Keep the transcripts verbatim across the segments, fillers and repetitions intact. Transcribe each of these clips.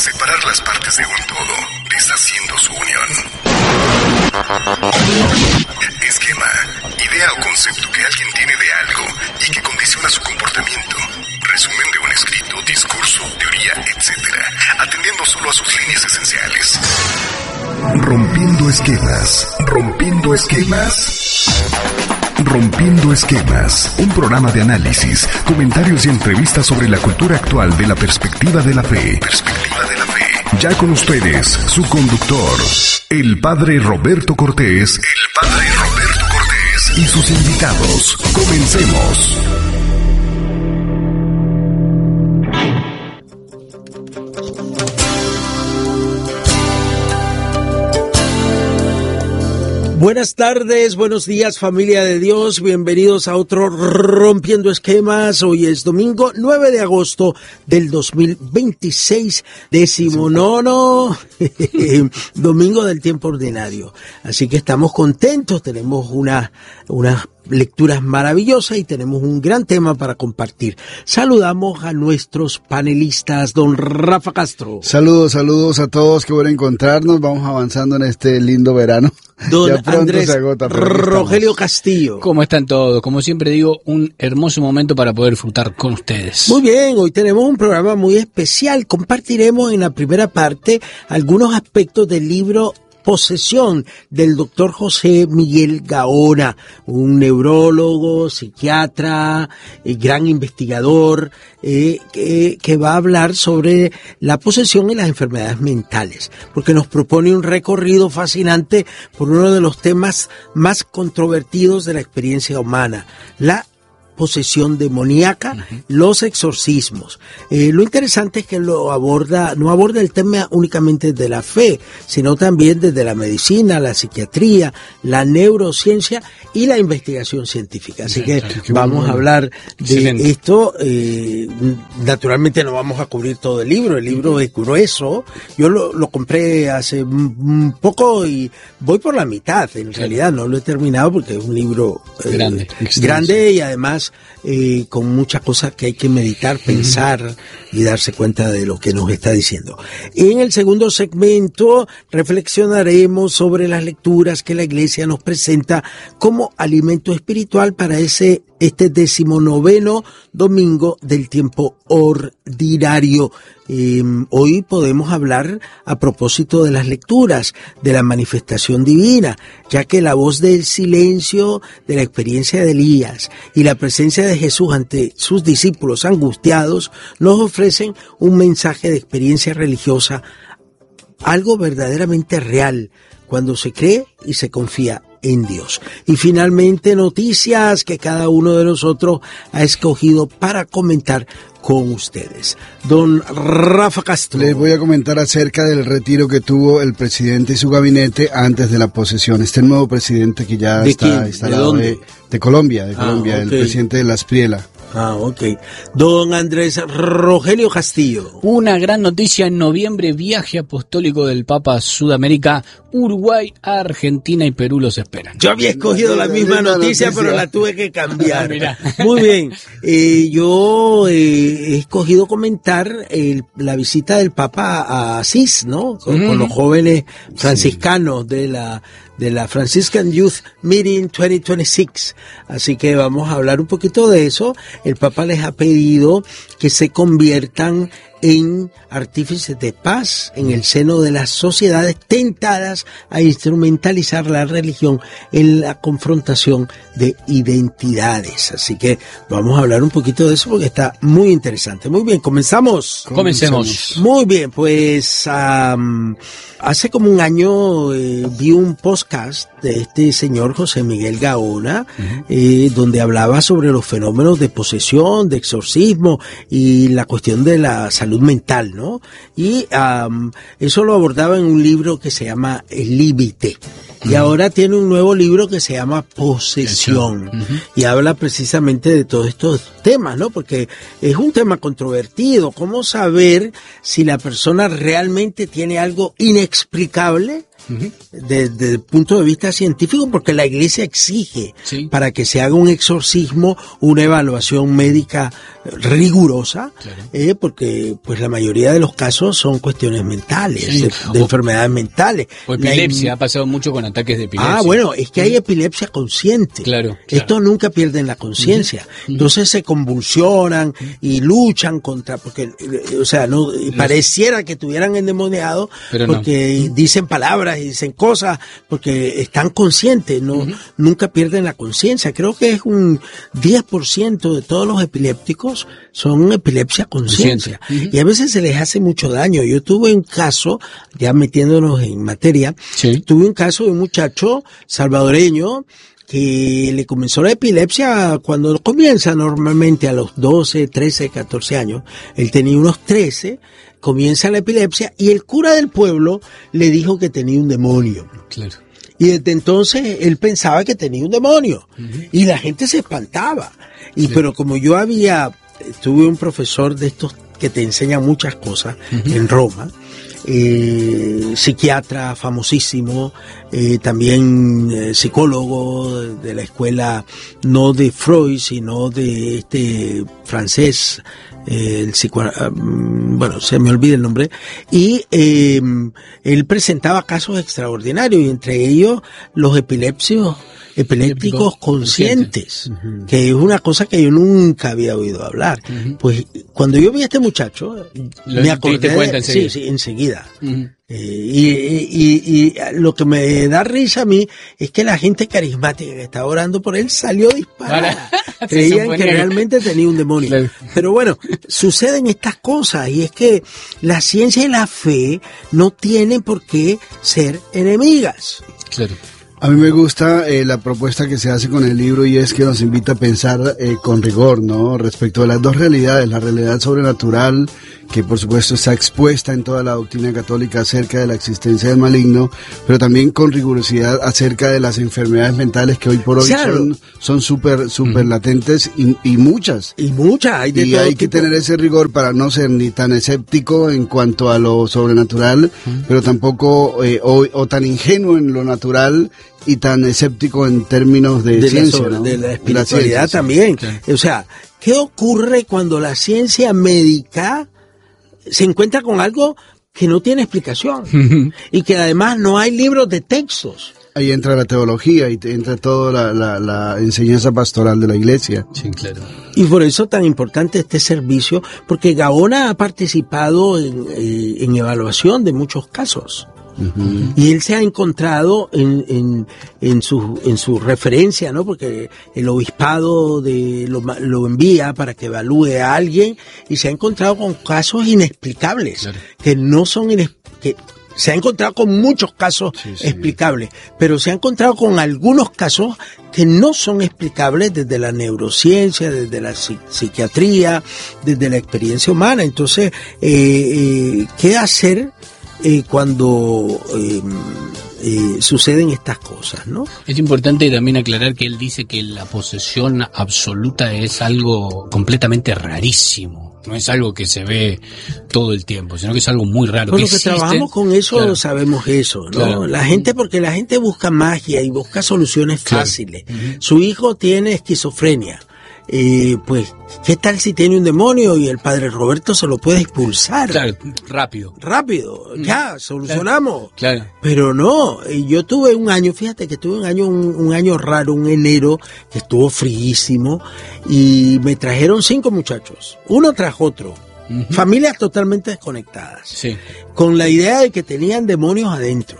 Separar las partes de un todo, deshaciendo su unión. Esquema, idea o concepto que alguien tiene de algo y que condiciona su comportamiento. Resumen de un escrito, discurso, teoría, etcétera, atendiendo solo a sus líneas esenciales. Rompiendo esquemas, rompiendo esquemas. Rompiendo Esquemas, un programa de análisis, comentarios y entrevistas sobre la cultura actual de la perspectiva de la fe. Perspectiva de la fe. Ya con ustedes, su conductor, el padre Roberto Cortés. El padre Roberto Cortés. Y sus invitados. Comencemos. Buenas tardes, buenos días, familia de Dios, bienvenidos a otro Rompiendo Esquemas. Hoy es domingo nueve de agosto del dos mil veintiséis, decimonono domingo del tiempo ordinario. Así que estamos contentos, tenemos una, una lecturas maravillosas y tenemos un gran tema para compartir. Saludamos a nuestros panelistas, don Rafa Castro. Saludos, saludos a todos, qué bueno encontrarnos, vamos avanzando en este lindo verano. Don Andrés agota, Rogelio Castillo. ¿Cómo están todos? Como siempre digo, un hermoso momento para poder disfrutar con ustedes. Muy bien, hoy tenemos un programa muy especial. Compartiremos en la primera parte algunos aspectos del libro Posesión, del doctor José Miguel Gaona, un neurólogo, psiquiatra, eh, gran investigador, eh, que, que va a hablar sobre la posesión y las enfermedades mentales, porque nos propone un recorrido fascinante por uno de los temas más controvertidos de la experiencia humana, la posesión demoníaca, uh-huh. los exorcismos. Eh, lo interesante es que lo aborda, no aborda el tema únicamente de la fe, sino también desde la medicina, la psiquiatría, la neurociencia y la investigación científica. Así que sí, vamos bueno. a hablar de Excelente. esto. Eh, naturalmente no vamos a cubrir todo el libro, el libro es grueso. Yo lo, lo compré hace un poco y voy por la mitad, en sí. realidad no lo he terminado porque es un libro eh, grande, grande y además Eh, con muchas cosas que hay que meditar, pensar y darse cuenta de lo que nos está diciendo. En el segundo segmento reflexionaremos sobre las lecturas que la Iglesia nos presenta como alimento espiritual para ese este decimonoveno domingo del tiempo ordinario. Eh, hoy podemos hablar a propósito de las lecturas, de la manifestación divina, ya que la voz del silencio, de la experiencia de Elías y la presencia de Jesús ante sus discípulos angustiados nos ofrecen un mensaje de experiencia religiosa, algo verdaderamente real cuando se cree y se confía en Dios. Y finalmente noticias que cada uno de nosotros ha escogido para comentar con ustedes. Don Rafa Castro. Les voy a comentar acerca del retiro que tuvo el presidente y su gabinete antes de la posesión. Este nuevo presidente que ya está instalado ¿De, de, de Colombia, de Colombia, ah, okay. el presidente de la Espriela. Ah, ok. Don Andrés Rogelio Castillo. Una gran noticia en noviembre, viaje apostólico del Papa a Sudamérica, Uruguay, Argentina y Perú los esperan. Yo había escogido la misma noticia, pero la tuve que cambiar. Muy bien. Eh, yo eh, he escogido comentar el, la visita del Papa a Asís, ¿no? Con, mm. con los jóvenes franciscanos sí. de la... de la Franciscan Youth Meeting veinte veintiséis. Así que vamos a hablar un poquito de eso. El Papa les ha pedido que se conviertan en artífices de paz en el seno de las sociedades tentadas a instrumentalizar la religión en la confrontación de identidades. Así que vamos a hablar un poquito de eso porque está muy interesante. Muy bien, comenzamos. Comencemos. Muy bien, pues um, hace como un año eh, vi un podcast de este señor José Miguel Gaona, uh-huh. eh, donde hablaba sobre los fenómenos de posesión, de exorcismo y la cuestión de la salud mental, ¿no? Y um, eso lo abordaba en un libro que se llama El Límite. Y uh-huh. ahora tiene un nuevo libro que se llama Posesión. Uh-huh. Y habla precisamente de todos estos temas, ¿no? Porque es un tema controvertido. ¿Cómo saber si la persona realmente tiene algo inexplicable? Uh-huh. Desde, desde el punto de vista científico, porque la Iglesia exige sí. para que se haga un exorcismo, una evaluación médica rigurosa, claro. eh, porque pues la mayoría de los casos son cuestiones mentales, Sí. de, de O- enfermedades mentales. O La epilepsia, in- ha pasado mucho con ataques de epilepsia. Ah, bueno, es que hay epilepsia consciente. Claro, claro. Estos nunca pierden la conciencia. Entonces se convulsionan y luchan contra, porque, eh, o sea, no pareciera que estuvieran endemoniados, Pero no. porque dicen palabras y dicen cosas, porque están conscientes, no, nunca pierden la conciencia. Creo que es un diez por ciento de todos los epilépticos son epilepsia consciencia. Consciente. Y a veces se les hace mucho daño. Yo tuve un caso, ya metiéndonos en materia, Sí. tuve un caso de un muchacho salvadoreño que le comenzó la epilepsia cuando comienza normalmente a los doce, trece, catorce años. Él tenía unos trece, comienza la epilepsia y el cura del pueblo le dijo que tenía un demonio. Claro. Y desde entonces él pensaba que tenía un demonio. Uh-huh. Y la gente se espantaba. Y sí. Pero como yo había, tuve un profesor de estos que te enseñan muchas cosas uh-huh. en Roma, eh, psiquiatra famosísimo, eh, también eh, psicólogo de la escuela, no de Freud, sino de este francés, eh, el psico, bueno, se me olvida el nombre, y eh, él presentaba casos extraordinarios, y entre ellos los epilepsios, epilépticos conscientes, uh-huh. que es una cosa que yo nunca había oído hablar. Uh-huh. Pues cuando yo vi a este muchacho, Lo me acordé te cuenta enseguida. Sí, sí, enseguida. Uh-huh. Eh, y, y, y lo que me da risa a mí es que la gente carismática que estaba orando por él salió disparada. Creían que realmente tenía un demonio. Claro. Pero bueno, suceden estas cosas, y es que la ciencia y la fe no tienen por qué ser enemigas. Claro. A mí me gusta eh, la propuesta que se hace con el libro, y es que nos invita a pensar eh, con rigor, ¿no? Respecto a las dos realidades, la realidad sobrenatural, que por supuesto está expuesta en toda la doctrina católica acerca de la existencia del maligno, pero también con rigurosidad acerca de las enfermedades mentales que hoy por hoy claro. son son súper super uh-huh. latentes y, y muchas. Y muchas, hay de Y todo hay tipo. que tener ese rigor para no ser ni tan escéptico en cuanto a lo sobrenatural, uh-huh. pero tampoco eh, o, o tan ingenuo en lo natural y tan escéptico en términos de, de ciencia, la, ¿no? De la espiritualidad de la ciencia, también. sí. O sea, ¿qué ocurre cuando la ciencia médica se encuentra con algo que no tiene explicación? Uh-huh. Y que además no hay libros de textos. Ahí entra la teología y entra toda la, la, la enseñanza pastoral de la iglesia. Sí, claro. Y por eso tan importante este servicio, porque Gaona ha participado en, en evaluación de muchos casos. Uh-huh. Y él se ha encontrado en, en, en su en su referencia, ¿no? Porque el obispado de lo, lo envía para que evalúe a alguien, y se ha encontrado con casos inexplicables, claro. que no son inex- que se ha encontrado con muchos casos sí, sí. explicables, pero se ha encontrado con algunos casos que no son explicables desde la neurociencia, desde la psi- psiquiatría, desde la experiencia humana. Entonces, eh, eh, ¿qué hacer Eh, cuando eh, eh, suceden estas cosas, ¿no? Es importante también aclarar que él dice que la posesión absoluta es algo completamente rarísimo. No es algo que se ve todo el tiempo, sino que es algo muy raro. Bueno, que, que trabajamos con eso, claro. sabemos eso, ¿no? Claro. La gente, porque la gente busca magia y busca soluciones claro. fáciles. Uh-huh. Su hijo tiene esquizofrenia. Eh, pues, ¿qué tal si tiene un demonio y el padre Roberto se lo puede expulsar? Claro, rápido. Rápido, ya, solucionamos. Claro. claro. Pero no, yo tuve un año, fíjate que tuve un año, un, un año raro, un enero, que estuvo fríísimo, y me trajeron cinco muchachos, uno tras otro. Uh-huh. Familias totalmente desconectadas. Sí. Con la idea de que tenían demonios adentro.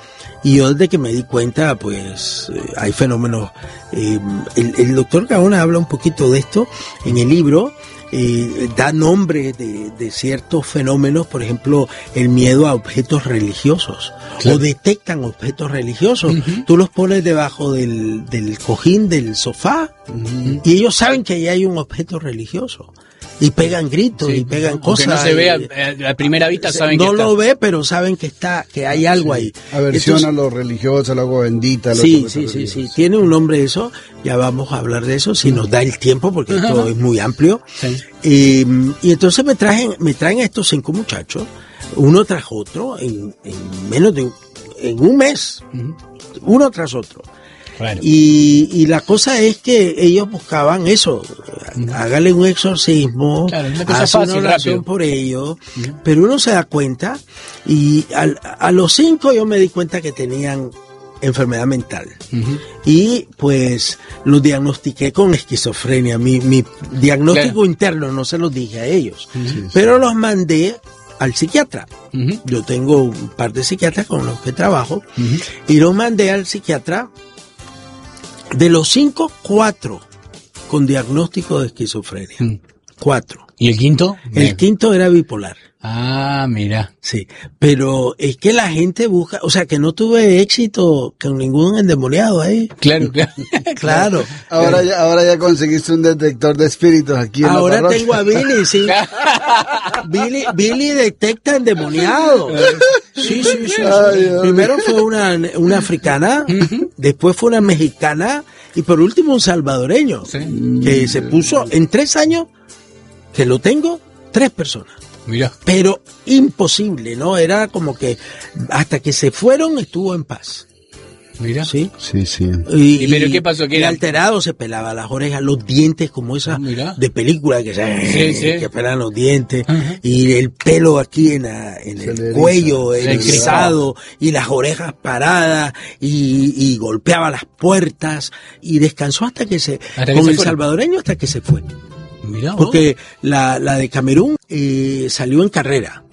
Y yo desde que me di cuenta, pues eh, hay fenómenos. Eh, el, el doctor Gaona habla un poquito de esto en el libro, eh, da nombre de, de ciertos fenómenos, por ejemplo, el miedo a objetos religiosos, claro. o detectan objetos religiosos. Uh-huh. Tú los pones debajo del, del cojín del sofá, uh-huh. y ellos saben que ahí hay un objeto religioso. Y pegan gritos, sí, y pegan cosas. Aunque no se ve a, a, a primera vista, saben no que lo ve, pero saben que está, que hay algo sí. ahí. Aversión Entonces, a lo religioso, al agua bendita. Sí, sí, sí, sí. Tiene un nombre eso. Ya vamos a hablar de eso si nos da el tiempo, porque uh-huh. esto es muy amplio. Sí. Eh, y entonces me traen, me traen a estos cinco muchachos, uno tras otro, en, en menos de un, en un mes, uh-huh. uno tras otro. Claro. Y, y la cosa es que ellos buscaban eso, uh-huh. hágale un exorcismo, claro, una cosa hace fácil, una oración rápido. por ellos, uh-huh. pero uno se da cuenta y al, a los cinco yo me di cuenta que tenían enfermedad mental. Uh-huh. Y pues los diagnostiqué con esquizofrenia. Mi, mi diagnóstico claro. interno no se los dije a ellos, uh-huh. sí, pero sí. los mandé al psiquiatra. Uh-huh. Yo tengo un par de psiquiatras con los que trabajo uh-huh. y los mandé al psiquiatra. De los cinco, cuatro con diagnóstico de esquizofrenia. Uh-huh. Cuatro. ¿Y el quinto? El Bien. quinto era bipolar. Ah, mira. Sí, pero es que la gente busca, o sea, que no tuve éxito con ningún endemoniado ahí. Claro, claro. Claro. Ahora ya, ahora ya conseguiste un detector de espíritus aquí en ahora la parroquia. Tengo a Billy, sí. Billy, Billy detecta endemoniados. Sí, sí, sí. sí. Ay, primero fue una, una africana, uh-huh. después fue una mexicana y por último un salvadoreño. Sí. Que se puso en tres años que lo tengo, tres personas. Mira. Pero imposible, ¿no? Era como que hasta que se fueron estuvo en paz. Mira. Sí. Sí, sí. Y, ¿Y pero qué pasó? ¿Qué y era? Alterado se pelaba las orejas, los dientes como esas Mira. de película que se sí, sí. que pelan los dientes uh-huh. y el pelo aquí en, la, en el cuello erizado y las orejas paradas y, y golpeaba las puertas y descansó hasta que se ¿Hasta con que el se salvadoreño hasta que se fue. Mirá, porque la, la de Camerún eh, salió en carrera.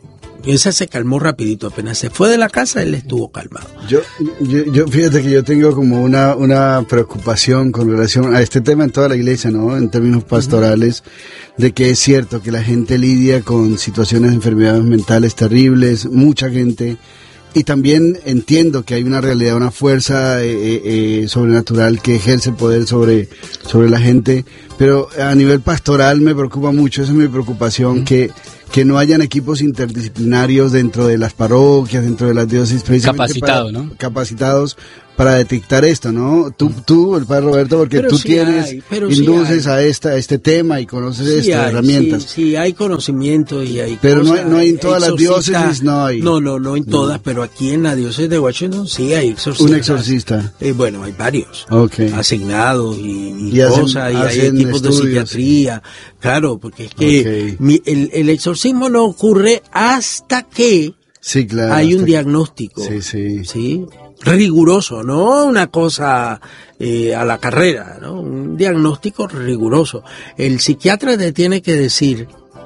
Y esa se calmó rapidito. Apenas se fue de la casa, él estuvo calmado. Yo, yo, yo fíjate que yo tengo como una, una preocupación con relación a este tema en toda la iglesia, ¿no? En términos pastorales, uh-huh. de que es cierto que la gente lidia con situaciones de enfermedades mentales terribles, mucha gente. Y también entiendo que hay una realidad, una fuerza eh, eh, sobrenatural que ejerce poder sobre, sobre la gente, pero a nivel pastoral me preocupa mucho, esa es mi preocupación, mm. que, que no hayan equipos interdisciplinarios dentro de las parroquias, dentro de las diócesis, capacitados, para, ¿no? Capacitados para detectar esto, ¿no? Tú, tú el padre Roberto, porque pero tú sí tienes, hay, induces sí a esta, a este tema y conoces sí estas hay, herramientas. Sí, sí, hay conocimiento y hay Pero cosas, no hay, no hay en todas las diócesis, no hay. No, no, no en todas, no. Pero aquí en la diócesis de Washington sí hay exorcistas. Un exorcista. Eh, bueno, hay varios. Okay. Asignados y, y, y cosas, hacen, y hay hacen equipos estudios, de psiquiatría. Sí. Claro, porque es que okay. mi, el, el exorcismo no ocurre hasta que sí, claro, hay un que... diagnóstico. Sí, sí. Sí. Riguroso, no una cosa eh, a la carrera, ¿no? Un diagnóstico riguroso. El psiquiatra te tiene que decir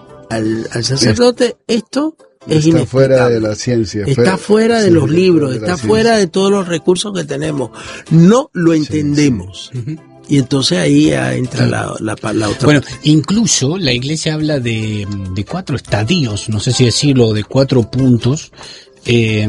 al, al sacerdote, esto es está fuera de la ciencia. Está fuera, fuera de sí, los libros, de está fuera de todos los recursos que tenemos. No lo entendemos. Sí, sí. Y entonces ahí entra la, la, la otra. Bueno, incluso la iglesia habla de, de cuatro estadios, no sé si decirlo, de cuatro puntos, Eh,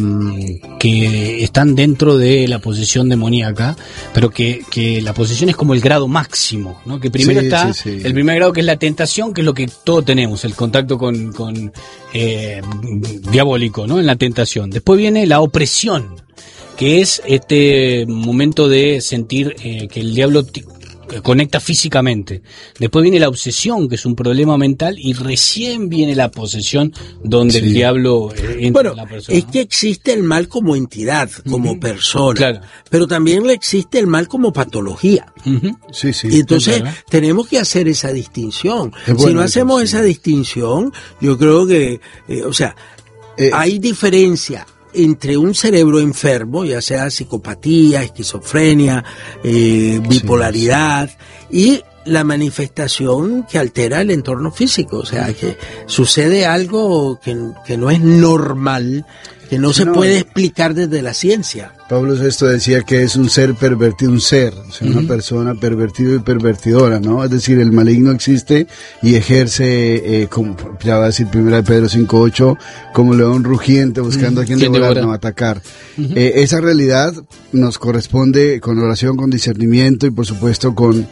que están dentro de la posesión demoníaca, pero que, que la posesión es como el grado máximo, ¿no? Que primero sí, está sí, sí. el primer grado, que es la tentación, que es lo que todos tenemos, el contacto con, con eh, diabólico, ¿no? En la tentación. Después viene la opresión, que es este momento de sentir eh, que el diablo t- conecta físicamente. Después viene la obsesión, que es un problema mental, y recién viene la posesión, donde sí. el diablo eh, entra bueno, en la persona. Es que existe el mal como entidad, como uh-huh. persona, claro. pero también existe el mal como patología. Uh-huh. Sí, sí. Y entonces claro. tenemos que hacer esa distinción. Bueno, si no hacemos sí. esa distinción, yo creo que, eh, o sea, eh, hay diferencia entre un cerebro enfermo, ya sea psicopatía, esquizofrenia, eh, bipolaridad, sí, sí. y la manifestación que altera el entorno físico, o sea, que sucede algo que, que no es normal, que no se no, puede explicar desde la ciencia. Pablo Sexto decía que es un ser pervertido, un ser, o sea, uh-huh. una persona pervertida y pervertidora, ¿no? Es decir, el maligno existe y ejerce, eh, como ya va a decir Primera de Pedro cinco ocho, como león rugiente buscando uh-huh. a quien devorar, no atacar. Uh-huh. Eh, esa realidad nos corresponde con oración, con discernimiento y por supuesto con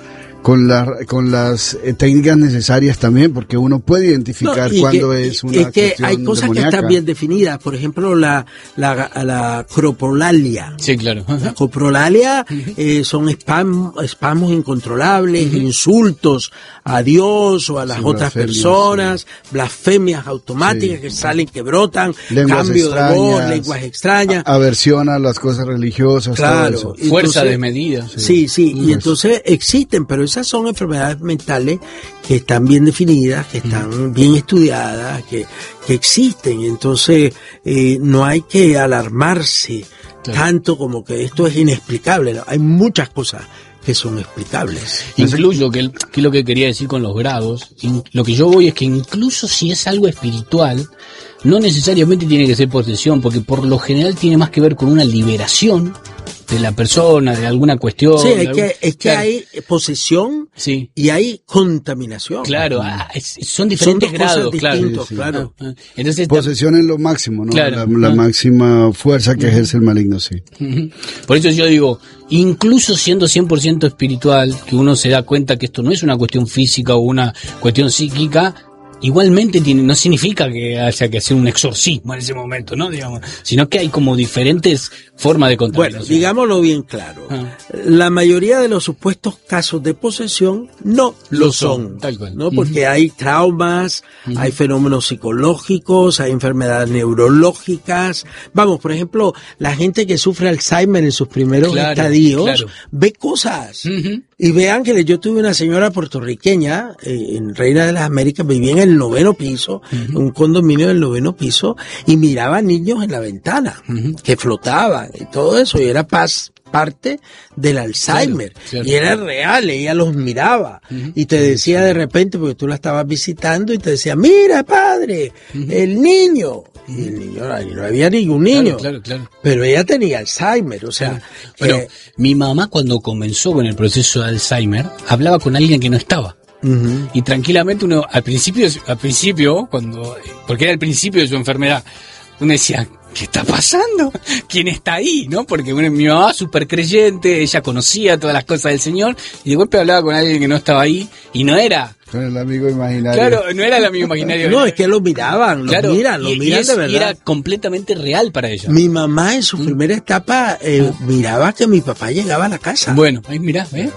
con, la, con las eh, técnicas necesarias también, porque uno puede identificar no, cuando que, es una es que cuestión hay cosas demoníaca. que están bien definidas, por ejemplo la la, la coprolalia. Sí, claro. La coprolalia eh, son spam, espasmos incontrolables, uh-huh. insultos a Dios o a las sí, otras personas, sí. blasfemias automáticas sí. que salen, que brotan, lenguas cambio extrañas, de voz, lenguas extrañas, a, aversión a las cosas religiosas, claro, todo eso. Fuerza desmedida. Sí, sí, sí. y entonces existen, pero esas son enfermedades mentales que están bien definidas, que están uh-huh. bien estudiadas, que, que existen, entonces eh, no hay que alarmarse claro. tanto como que esto es inexplicable, ¿no? Hay muchas cosas que son explicables. Incluso, que, que es lo que quería decir con los grados, in, lo que yo voy es que incluso si es algo espiritual, no necesariamente tiene que ser posesión, porque por lo general tiene más que ver con una liberación de la persona, de alguna cuestión. Sí, es algún, que, es que claro. hay posesión sí. y hay contaminación. Claro, ah, es, son diferentes son grados, claro. Sí, sí. claro. Ah, ah. Entonces, posesión es lo máximo, ¿no? Claro. La, la ah. máxima fuerza que uh-huh. ejerce el maligno, sí. Uh-huh. Por eso yo digo, incluso siendo cien por ciento espiritual, que uno se da cuenta que esto no es una cuestión física o una cuestión psíquica, igualmente tiene, no significa que haya que hacer un exorcismo en ese momento, ¿no? Digamos, sino que hay como diferentes formas de contaminación. Bueno, digámoslo bien claro. Ah. La mayoría de los supuestos casos de posesión no lo son, son tal cual. ¿no? Porque uh-huh. hay traumas, uh-huh. hay fenómenos psicológicos, hay enfermedades neurológicas. Vamos, por ejemplo, la gente que sufre Alzheimer en sus primeros claro, estadios claro. ve cosas. Uh-huh. Y ve ángeles. Yo tuve una señora puertorriqueña eh, en Reina de las Américas, vivía en el noveno piso, uh-huh. un condominio del noveno piso, y miraba niños en la ventana uh-huh. que flotaban y todo eso, y era paz, parte del Alzheimer, claro, claro. y era real, ella los miraba uh-huh. y te decía de repente, porque tú la estabas visitando, y te decía, mira padre, uh-huh. el niño, y el niño, no había ningún niño, claro, claro, claro. pero ella tenía Alzheimer, o sea, claro. pero eh, mi mamá cuando comenzó con el proceso de Alzheimer, hablaba con alguien que no estaba. Uh-huh. Y tranquilamente uno, al principio, al principio, cuando, porque era el principio de su enfermedad, uno decía, ¿qué está pasando? ¿Quién está ahí? ¿No? Porque bueno, mi mamá súper creyente, ella conocía todas las cosas del Señor, y de golpe hablaba con alguien que no estaba ahí, y no era... Con el amigo imaginario. Claro, no era el amigo imaginario. No, es que lo miraban, lo claro, miran, lo y, miran y es, de verdad. Y era completamente real para ella. Mi mamá en su ¿Mm? primera etapa eh, ¿Ah? miraba que mi papá llegaba a la casa. Bueno, ahí mirá, ¿eh?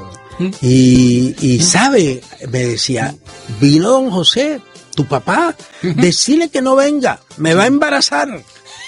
Y, y sabe, me decía, vino don José, tu papá, decile que no venga, me va a embarazar.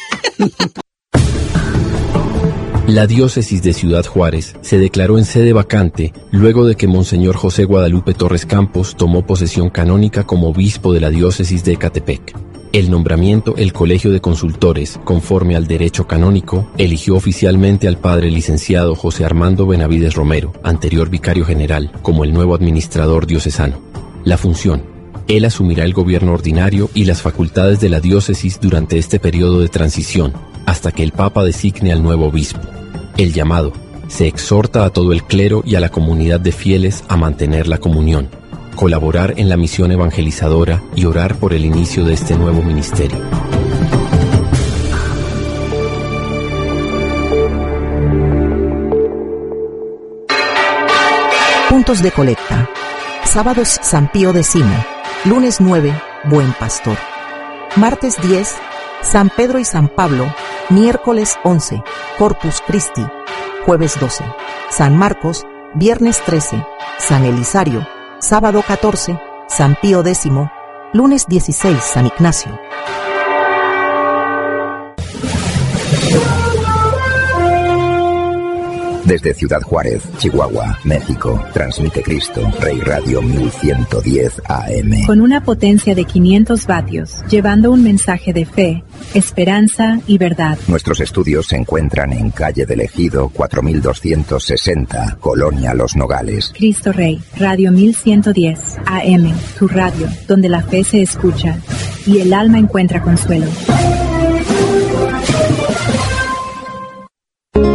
La diócesis de Ciudad Juárez se declaró en sede vacante luego de que Monseñor José Guadalupe Torres Campos tomó posesión canónica como obispo de la diócesis de Ecatepec. El nombramiento, el Colegio de Consultores, conforme al derecho canónico, eligió oficialmente al padre licenciado José Armando Benavides Romero, anterior vicario general, como el nuevo administrador diocesano. La función: él asumirá el gobierno ordinario y las facultades de la diócesis durante este periodo de transición, hasta que el Papa designe al nuevo obispo. El llamado: se exhorta a todo el clero y a la comunidad de fieles a mantener la comunión, colaborar en la misión evangelizadora y orar por el inicio de este nuevo ministerio. Puntos de colecta. Sábados San Pío X, lunes nueve, Buen Pastor. Martes diez, San Pedro y San Pablo, miércoles once, Corpus Christi. Jueves doce, San Marcos, viernes trece, San Elisario, sábado catorce, San Pío X, lunes dieciséis, San Ignacio. Desde Ciudad Juárez, Chihuahua, México, transmite Cristo Rey Radio mil ciento diez A M. Con una potencia de quinientos vatios, llevando un mensaje de fe, esperanza y verdad. Nuestros estudios se encuentran en calle del Ejido cuatro mil doscientos sesenta, Colonia Los Nogales. Cristo Rey, Radio mil ciento diez A M, tu radio, donde la fe se escucha y el alma encuentra consuelo.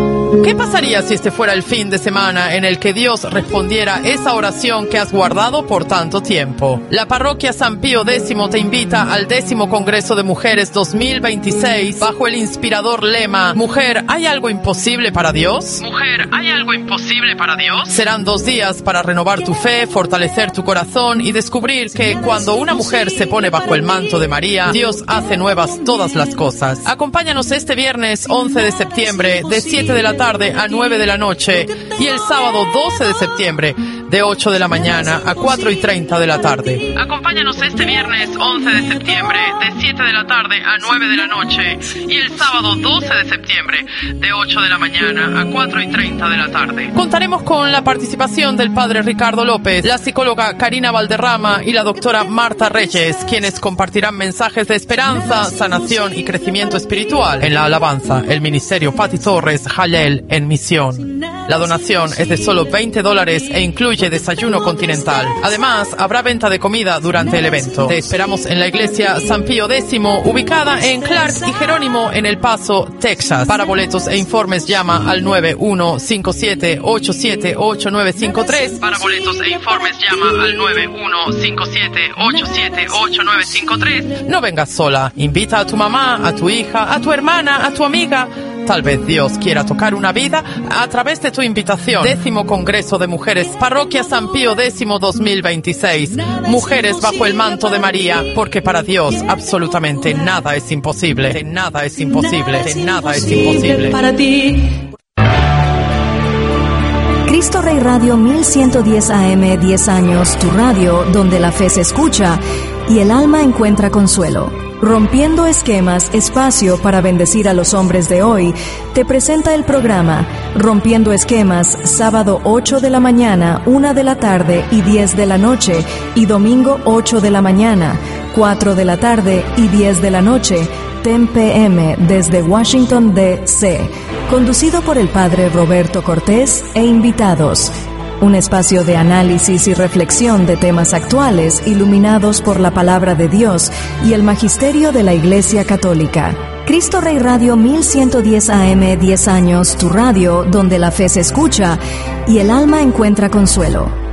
¿Qué pasaría si este fuera el fin de semana en el que Dios respondiera esa oración que has guardado por tanto tiempo? La parroquia San Pío X te invita al décimo Congreso de Mujeres dos mil veintiséis bajo el inspirador lema Mujer, ¿hay algo imposible para Dios? Mujer, ¿hay algo imposible para Dios? Serán dos días para renovar tu fe, fortalecer tu corazón y descubrir que cuando una mujer se pone bajo el manto de María, Dios hace nuevas todas las cosas. Acompáñanos este viernes once de septiembre de siete de la tarde a nueve de la noche y el sábado doce de septiembre de ocho de la mañana a cuatro y treinta de la tarde. Acompáñanos este viernes once de septiembre de siete de la tarde a nueve de la noche y el sábado doce de septiembre de ocho de la mañana a cuatro y treinta de la tarde. Contaremos con la participación del padre Ricardo López, la psicóloga Karina Valderrama y la doctora Marta Reyes, quienes compartirán mensajes de esperanza, sanación y crecimiento espiritual en la alabanza, el ministerio Pati Torres Jalel en misión. La donación es de solo veinte dólares e incluye desayuno continental. Además, habrá venta de comida durante el evento. Te esperamos en la iglesia San Pío X, ubicada en Clark y Jerónimo en El Paso, Texas. Para boletos e informes llama al nueve uno cinco siete ocho siete ocho nueve cinco tres. Para boletos e informes llama al nueve uno cinco siete ocho siete ocho nueve cinco tres. No vengas sola. Invita a tu mamá, a tu hija, a tu hermana, a tu amiga. Tal vez Dios quiera tocar una vida a través de tu invitación. Décimo Congreso de Mujeres, Parroquia San Pío X dos mil veintiséis. Mujeres bajo el manto de María, porque para Dios absolutamente nada es imposible. De nada es imposible. De nada es imposible. Para ti. Cristo Rey Radio mil ciento diez A M, diez años, tu radio, donde la fe se escucha y el alma encuentra consuelo. Rompiendo Esquemas, espacio para bendecir a los hombres de hoy, te presenta el programa Rompiendo Esquemas, sábado ocho de la mañana, una de la tarde y diez de la noche, y domingo ocho de la mañana, cuatro de la tarde y diez de la noche, ten P M desde Washington, D C Conducido por el padre Roberto Cortés e invitados. Un espacio de análisis y reflexión de temas actuales iluminados por la palabra de Dios y el magisterio de la Iglesia Católica. Cristo Rey Radio mil ciento diez A M, diez años, tu radio, donde la fe se escucha y el alma encuentra consuelo.